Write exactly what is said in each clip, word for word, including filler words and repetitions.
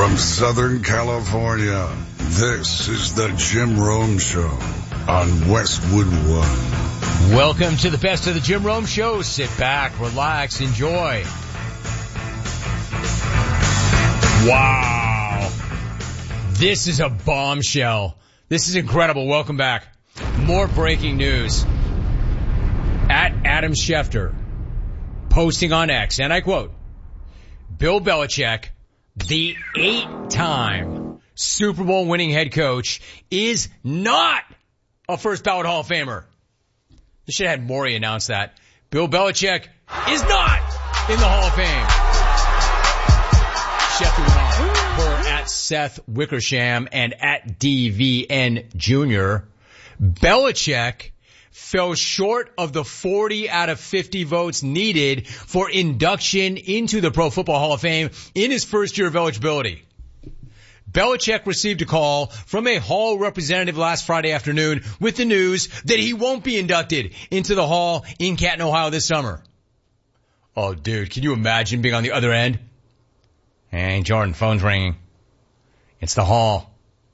From Southern California, this is the Jim Rome Show on Westwood One. Welcome to the best of the Jim Rome Show. Sit back, relax, enjoy. Wow. This is a bombshell. This is incredible. Welcome back. More breaking news. At Adam Schefter, posting on X, and I quote, Bill Belichick, the eight-time Super Bowl winning head coach, is not a first ballot Hall of Famer. They should have had Maury announce that. Bill Belichick is not in the Hall of Fame. Schefter went on for at Seth Wickersham and at D V N Junior Belichick fell short of the forty out of fifty votes needed for induction into the Pro Football Hall of Fame in his first year of eligibility. Belichick received a call from a Hall representative last Friday afternoon with the news that he won't be inducted into the Hall in Canton, Ohio this summer. Oh, dude, can you imagine being on the other end? Hey, Jordan, phone's ringing. It's the Hall.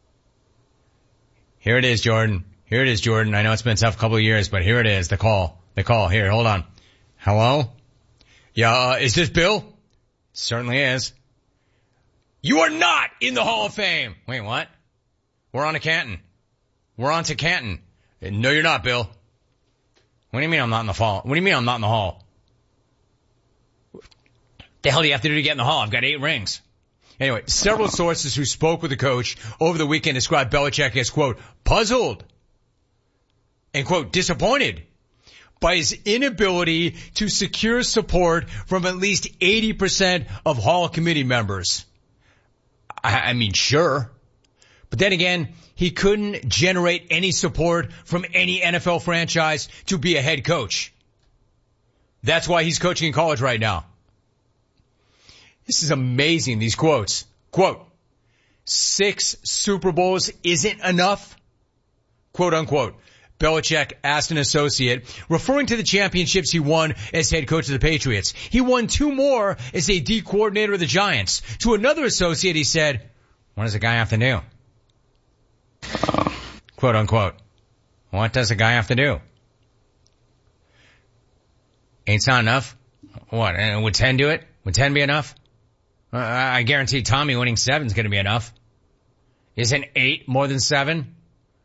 Here it is, Jordan. Here it is, Jordan. I know it's been a tough couple of years, but here it is, the call. The call. Here, hold on. Hello? Yeah, uh, is this Bill? It certainly is. You are not in the Hall of Fame. Wait, what? We're on to Canton. We're on to Canton. No, you're not, Bill. What do you mean I'm not in the Hall? What do you mean I'm not in the Hall? The hell do you have to do to get in the Hall? I've got eight rings. Anyway, several sources who spoke with the coach over the weekend described Belichick as, quote, puzzled and, quote, disappointed by his inability to secure support from at least eighty percent of Hall committee members. I, I mean, sure. But then again, he couldn't generate any support from any N F L franchise to be a head coach. That's why he's coaching in college right now. This is amazing, these quotes. Quote, six Super Bowls isn't enough? Quote unquote. Belichick asked an associate, referring to the championships he won as head coach of the Patriots. He won two more as a D coordinator of the Giants. To another associate, he said, what does a guy have to do? Quote unquote. What does a guy have to do? Eight's not enough? What? Would ten do it? Would ten be enough? Uh, I guarantee Tommy winning seven's going to be enough. Isn't eight more than seven?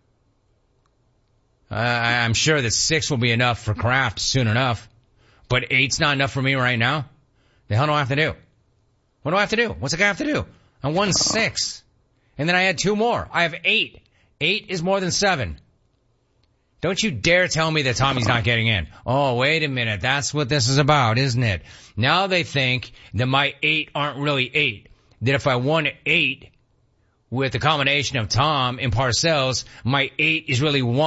Uh, I'm sure that six will be enough for Kraft soon enough. But eight's not enough for me right now. The hell do I have to do? What do I have to do? What's a guy have to do? I won six. And then I had two more. I have eight. Eight is more than seven. Don't you dare tell me that Tommy's not getting in. Oh, wait a minute. That's what this is about, isn't it? Now they think that my eight aren't really eight. That if I won eight with the combination of Tom and Parcells, my eight is really one.